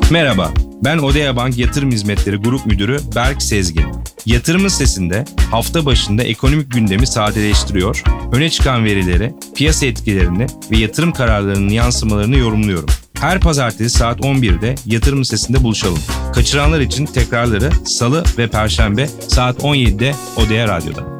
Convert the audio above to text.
Merhaba, ben Odea Bank Yatırım Hizmetleri Grup Müdürü Berk Sezgin. Yatırımın Sesi'nde hafta başında ekonomik gündemi sadeleştiriyor, öne çıkan verileri, piyasa etkilerini ve yatırım kararlarının yansımalarını yorumluyorum. Her pazartesi saat 11'de Yatırım Sesi'nde buluşalım. Kaçıranlar için tekrarları Salı ve Perşembe saat 17'de Odea Radyo'da.